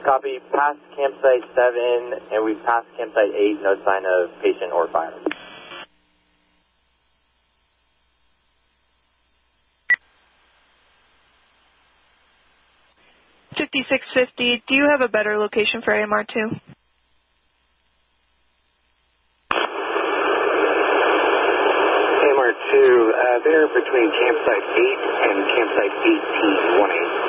Copy, past campsite 7, and we've passed campsite 8, no sign of patient or fire. $5650, do you have a better location for AMR2? AMR2, they're between campsite 8 and campsite 18,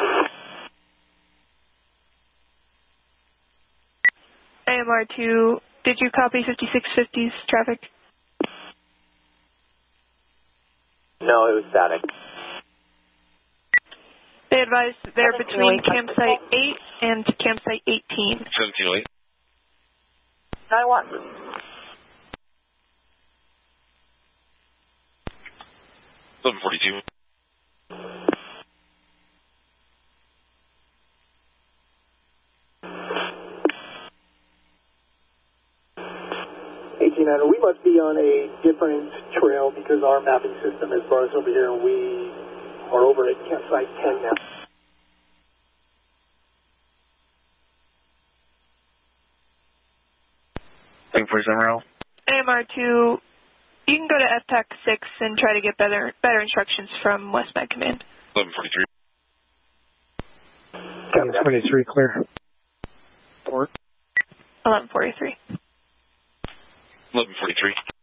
1-8. AMR2, did you copy 5650's traffic? No, it was static. They advised they're between campsite 8 and campsite 18. 1708. 91. $1142. We must be on a different trail because our mapping system has brought us over here, and we are over at campsite 10 now. Looking for somewhere else. AMR2, you can go to FPAC 6 and try to get better instructions from Westmed Command. 1143. 23, clear. Port. 1143. 1143.